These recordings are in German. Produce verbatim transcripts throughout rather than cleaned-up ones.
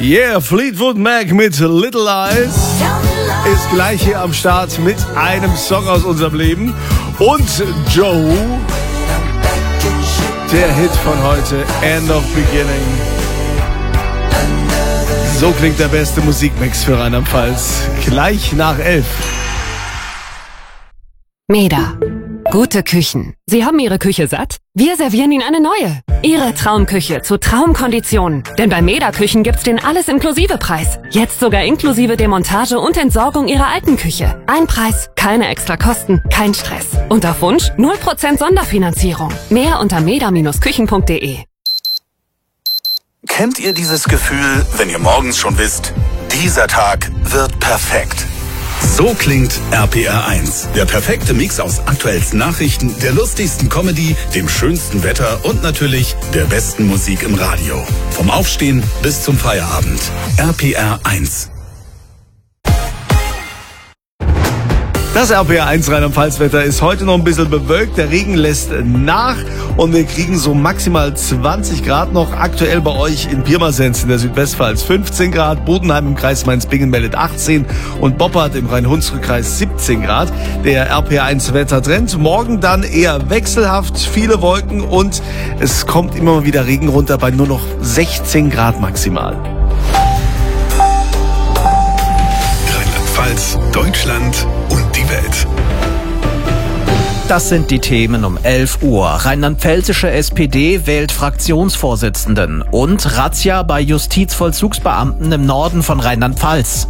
Yeah, Fleetwood Mac mit Little Eyes ist gleich hier am Start mit einem Song aus unserem Leben. Und Joe, der Hit von heute, End of Beginning. So klingt der beste Musikmix für Rheinland-Pfalz. Gleich nach elf. Meda. Gute Küchen. Sie haben Ihre Küche satt? Wir servieren Ihnen eine neue. Ihre Traumküche zu Traumkonditionen. Denn bei Meda Küchen gibt's den Alles-Inklusive-Preis. Jetzt sogar inklusive Demontage und Entsorgung Ihrer alten Küche. Ein Preis, keine extra Kosten, kein Stress. Und auf Wunsch null Prozent Sonderfinanzierung. Mehr unter meda Bindestrich küchen punkt de. Kennt ihr dieses Gefühl, wenn ihr morgens schon wisst, dieser Tag wird perfekt? So klingt R P R eins. Der perfekte Mix aus aktuellsten Nachrichten, der lustigsten Comedy, dem schönsten Wetter und natürlich der besten Musik im Radio. Vom Aufstehen bis zum Feierabend. R P R eins. Das R P R eins Rheinland-Pfalz-Wetter ist heute noch ein bisschen bewölkt. Der Regen lässt nach und wir kriegen so maximal zwanzig Grad noch. Aktuell bei euch in Pirmasens in der Südwestpfalz fünfzehn Grad, Bodenheim im Kreis Mainz-Bingen meldet achtzehn und Boppard im Rhein-Hunsrück-Kreis siebzehn Grad. Der R P R eins Wettertrend. Morgen dann eher wechselhaft, viele Wolken und es kommt immer mal wieder Regen runter bei nur noch sechzehn Grad maximal. Rheinland-Pfalz, Deutschland und die Welt. Das sind die Themen um elf Uhr. Rheinland-Pfälzische S P D wählt Fraktionsvorsitzenden und Razzia bei Justizvollzugsbeamten im Norden von Rheinland-Pfalz.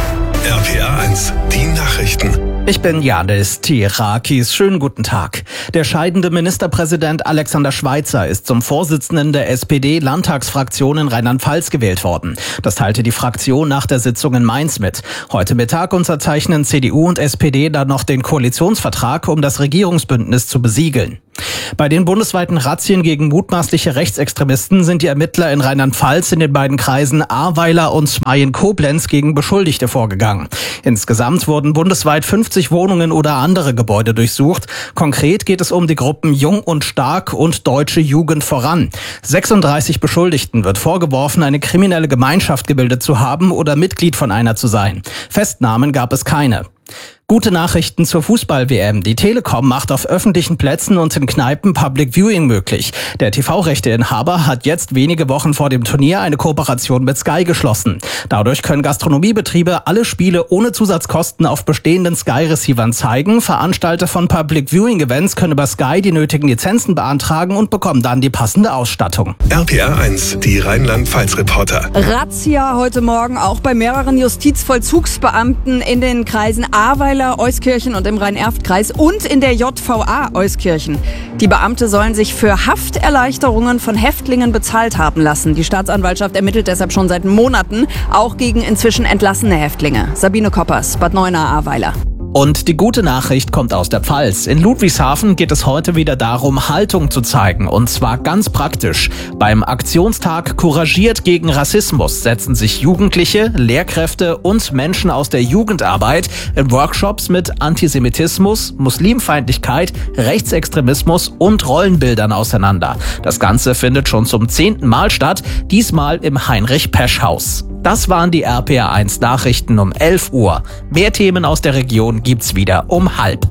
R P R eins, die Nachrichten. Ich bin Janis Tirakis. Schönen guten Tag. Der scheidende Ministerpräsident Alexander Schweitzer ist zum Vorsitzenden der S P D-Landtagsfraktion in Rheinland-Pfalz gewählt worden. Das teilte die Fraktion nach der Sitzung in Mainz mit. Heute Mittag unterzeichnen C D U und S P D dann noch den Koalitionsvertrag, um das Regierungsbündnis zu besiegeln. Bei den bundesweiten Razzien gegen mutmaßliche Rechtsextremisten sind die Ermittler in Rheinland-Pfalz in den beiden Kreisen Ahrweiler und Smayen-Koblenz gegen Beschuldigte vorgegangen. Insgesamt wurden bundesweit fünfzig Wohnungen oder andere Gebäude durchsucht. Konkret geht es um die Gruppen Jung und Stark und Deutsche Jugend voran. sechsunddreißig Beschuldigten wird vorgeworfen, eine kriminelle Gemeinschaft gebildet zu haben oder Mitglied von einer zu sein. Festnahmen gab es keine. Gute Nachrichten zur Fußball-W M. Die Telekom macht auf öffentlichen Plätzen und in Kneipen Public Viewing möglich. Der T V-Rechteinhaber hat jetzt wenige Wochen vor dem Turnier eine Kooperation mit Sky geschlossen. Dadurch können Gastronomiebetriebe alle Spiele ohne Zusatzkosten auf bestehenden Sky-Receivern zeigen. Veranstalter von Public Viewing-Events können über Sky die nötigen Lizenzen beantragen und bekommen dann die passende Ausstattung. R P R eins, die Rheinland-Pfalz-Reporter. Razzia heute Morgen auch bei mehreren Justizvollzugsbeamten in den Kreisen Ahrweiler, Euskirchen und im Rhein-Erft-Kreis und in der J V A Euskirchen. Die Beamte sollen sich für Hafterleichterungen von Häftlingen bezahlt haben lassen. Die Staatsanwaltschaft ermittelt deshalb schon seit Monaten, auch gegen inzwischen entlassene Häftlinge. Sabine Koppers, Bad Neuenahr-Ahrweiler. Und die gute Nachricht kommt aus der Pfalz. In Ludwigshafen geht es heute wieder darum, Haltung zu zeigen. Und zwar ganz praktisch. Beim Aktionstag Couragiert gegen Rassismus setzen sich Jugendliche, Lehrkräfte und Menschen aus der Jugendarbeit in Workshops mit Antisemitismus, Muslimfeindlichkeit, Rechtsextremismus und Rollenbildern auseinander. Das Ganze findet schon zum zehnten Mal statt, diesmal im Heinrich-Pesch-Haus. Das waren die R P R eins Nachrichten um elf Uhr. Mehr Themen aus der Region gibt's wieder um halb.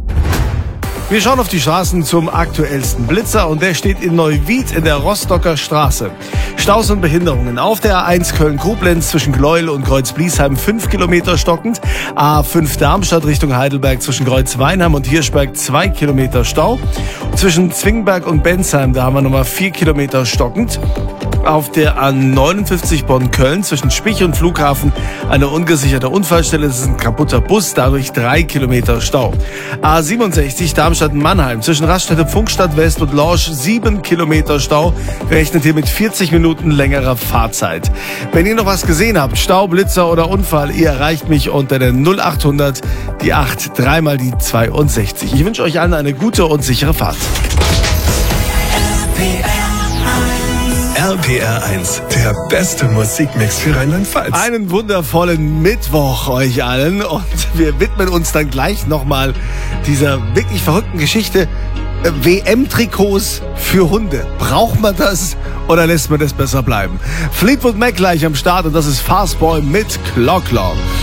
Wir schauen auf die Straßen zum aktuellsten Blitzer und der steht in Neuwied in der Rostocker Straße. Staus und Behinderungen auf der A eins Köln-Koblenz zwischen Gleuel und Kreuz-Bliesheim fünf Kilometer stockend. A fünf Darmstadt Richtung Heidelberg zwischen Kreuz-Weinheim und Hirschberg zwei Kilometer Stau. Zwischen Zwingberg und Bensheim, da haben wir nochmal vier Kilometer stockend. Auf der A neunundfünfzig Bonn-Köln zwischen Spich und Flughafen eine ungesicherte Unfallstelle. Das ist ein kaputter Bus, dadurch drei Kilometer Stau. A siebenundsechzig Darmstadt-Mannheim zwischen Raststätte Pfungstadt West und Lorsch sieben Kilometer Stau. Rechnet hier mit vierzig Minuten längerer Fahrzeit. Wenn ihr noch was gesehen habt, Stau, Blitzer oder Unfall, ihr erreicht mich unter der null achthundert, die acht, dreimal die zweiundsechzig. Ich wünsche euch allen eine gute und sichere Fahrt. R P R eins, der beste Musikmix für Rheinland-Pfalz. Einen wundervollen Mittwoch euch allen und wir widmen uns dann gleich nochmal dieser wirklich verrückten Geschichte W M-Trikots für Hunde. Braucht man das oder lässt man das besser bleiben? Fleetwood Mac gleich am Start und das ist Fastboy mit Claw Claw.